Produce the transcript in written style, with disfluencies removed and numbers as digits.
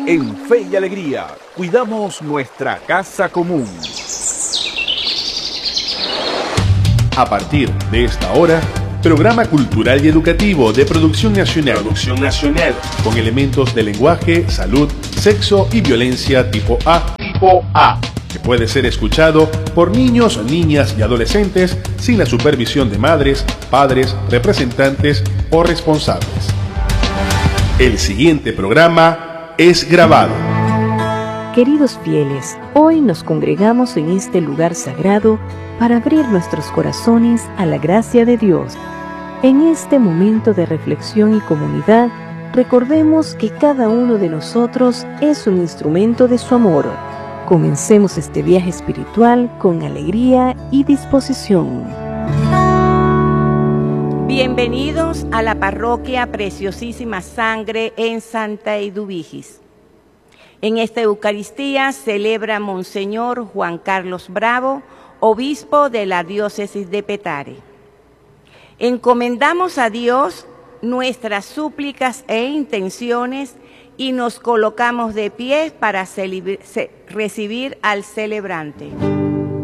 En Fe y Alegría, cuidamos nuestra casa común. A partir de esta hora, programa cultural y educativo de producción nacional. Con elementos de lenguaje, salud, sexo y violencia tipo A. Que puede ser escuchado por niños, niñas y adolescentes sin la supervisión de madres, padres, representantes o responsables. El siguiente programa es grabado. Queridos fieles, hoy nos congregamos en este lugar sagrado para abrir nuestros corazones a la gracia de Dios. En este momento de reflexión y comunidad, recordemos que cada uno de nosotros es un instrumento de su amor. Comencemos este viaje espiritual con alegría y disposición. Bienvenidos a la parroquia Preciosísima Sangre en Santa Eduvigis. En esta Eucaristía celebra Monseñor Juan Carlos Bravo, obispo de la diócesis de Petare. Encomendamos a Dios nuestras súplicas e intenciones y nos colocamos de pie para recibir al celebrante.